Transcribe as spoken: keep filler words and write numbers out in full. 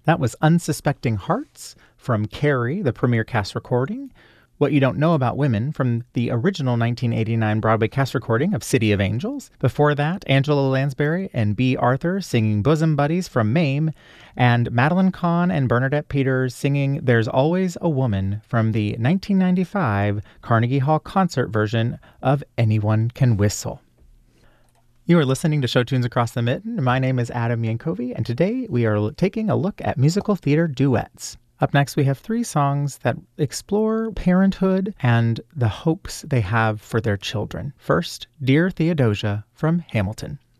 That was Unsuspecting Hearts from Carrie, the premiere cast recording. What You Don't Know About Women from the original nineteen eighty-nine Broadway cast recording of City of Angels. Before that, Angela Lansbury and B. Arthur singing Bosom Buddies from Mame, and Madeline Kahn and Bernadette Peters singing There's Always a Woman from the nineteen ninety-five Carnegie Hall concert version of Anyone Can Whistle. You are listening to Show Tunes Across the Mitten. My name is Adam Yankovi, and today we are taking a look at musical theater duets. Up next, we have three songs that explore parenthood and the hopes they have for their children. First, Dear Theodosia from Hamilton.